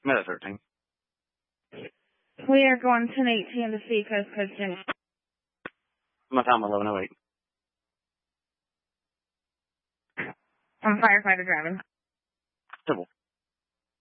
Minute 13. We are going 10:18 to Seacoast, Virginia. My time 11:08. I'm firefighter driving. Civil.